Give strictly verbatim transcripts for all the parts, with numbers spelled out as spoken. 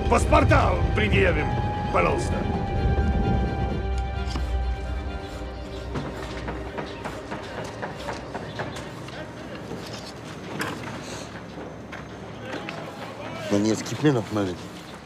Паспорта предъявим, пожалуйста. Mann, jetzt gib mir noch mal den.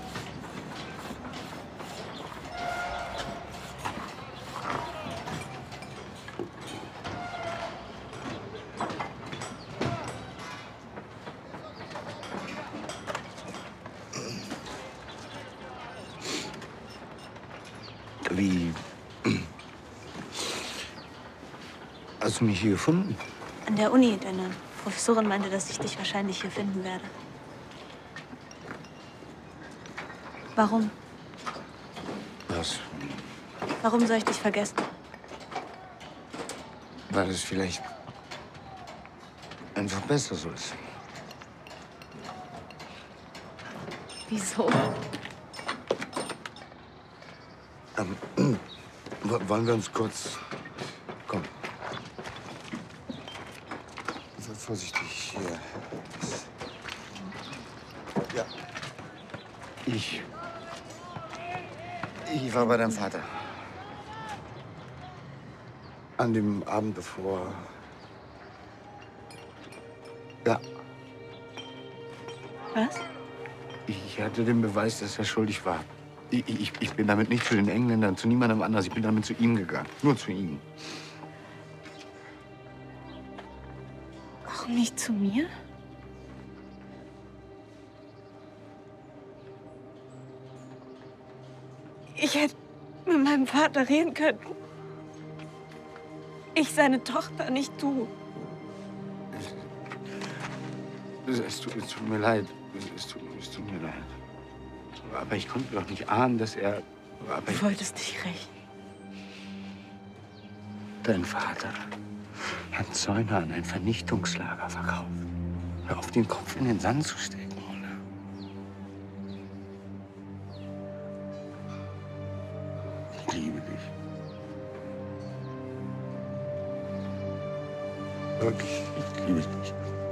Wie? Hast du mich hier gefunden? An der Uni. Deine Professorin meinte, dass ich dich wahrscheinlich hier finden werde. Warum? Was? Warum soll ich dich vergessen? Weil es vielleicht einfach besser so ist. Wieso? Ähm, wollen wir uns kurz... Komm. Sei vorsichtig hier. Ja. Ich... Ich war bei deinem Vater. An dem Abend bevor... Ja. Was? Ich hatte den Beweis, dass er schuldig war. Ich, ich, ich bin damit nicht zu den Engländern, zu niemandem anders. Ich bin damit zu ihm gegangen. Nur zu ihm. Warum nicht zu mir? Ich hätte mit meinem Vater reden können. Ich, seine Tochter, nicht du. Es, es, tut, es tut mir leid. Es, es, tut, es tut mir leid. Aber ich konnte doch nicht ahnen, dass er... Aber Du wolltest nicht rächen. Dein Vater hat Zäune an ein Vernichtungslager verkauft. Hör auf, den Kopf in den Sand zu stecken, oder? Ich liebe dich. Wirklich, ich liebe dich.